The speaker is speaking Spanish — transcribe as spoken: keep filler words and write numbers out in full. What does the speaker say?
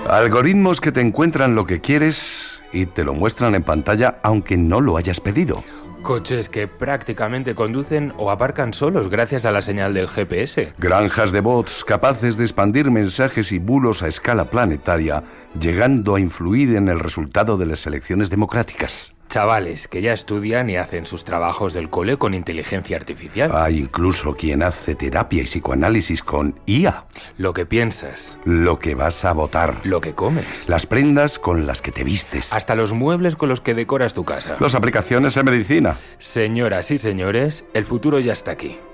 Algoritmos que te encuentran lo que quieres y te lo muestran en pantalla aunque no lo hayas pedido. Coches que prácticamente conducen o aparcan solos gracias a la señal del G P S. Granjas de bots capaces de expandir mensajes y bulos a escala planetaria, llegando a influir en el resultado de las elecciones democráticas. Chavales que ya estudian y hacen sus trabajos del cole con inteligencia artificial. Hay incluso quien hace terapia y psicoanálisis con I A. Lo que piensas. Lo que vas a votar. Lo que comes. Las prendas con las que te vistes. Hasta los muebles con los que decoras tu casa. Las aplicaciones en medicina. Señoras y señores, el futuro ya está aquí.